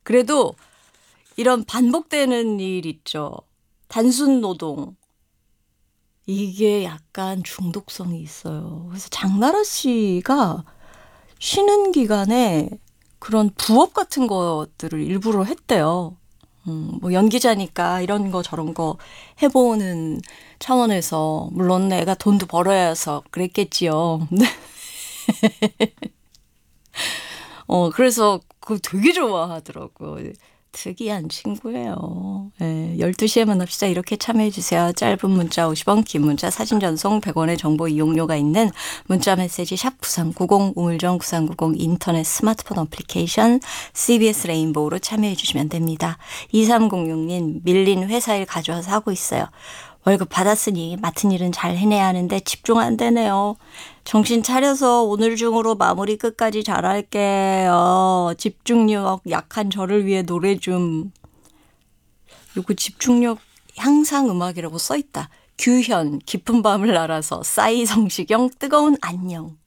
그래도 이런 반복되는 일 있죠. 단순 노동. 이게 약간 중독성이 있어요. 그래서 장나라 씨가 쉬는 기간에 그런 부업 같은 것들을 일부러 했대요. 뭐 연기자니까 이런 거 저런 거 해보는 차원에서 물론 내가 돈도 벌어야 해서 그랬겠지요. 그래서 그거 되게 좋아하더라고요. 특이한 친구예요. 예, 12시에 만납시다. 이렇게 참여해 주세요. 짧은 문자 50원, 긴 문자 사진 전송 100원의 정보 이용료가 있는 문자 메시지 샵 9390 우물정 9390 인터넷 스마트폰 어플리케이션 CBS 레인보우로 참여해 주시면 됩니다. 2306님 밀린 회사 일 가져와서 하고 있어요. 월급 받았으니 맡은 일은 잘 해내야 하는데 집중 안 되네요. 정신 차려서 오늘 중으로 마무리 끝까지 잘할게요. 집중력 약한 저를 위해 노래 좀. 요거 집중력 향상 음악이라고 써있다. 규현 깊은 밤을 날아서 싸이 성시경 뜨거운 안녕.